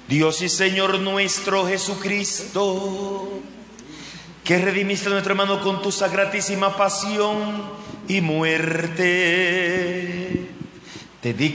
Dios y Señor nuestro Jesucristo, que redimiste a nuestro hermano con tu sacratísima pasión y muerte, te di